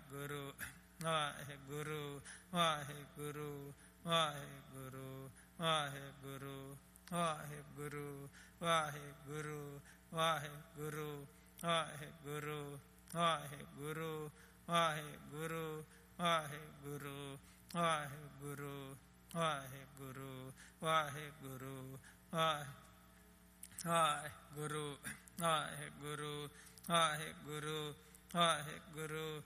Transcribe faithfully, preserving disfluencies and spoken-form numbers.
Waheguru Waheguru Waheguru Waheguru Waheguru Waheguru Waheguru Waheguru Waheguru Waheguru Waheguru Waheguru Waheguru Waheguru Waheguru Waheguru Waheguru Waheguru Waheguru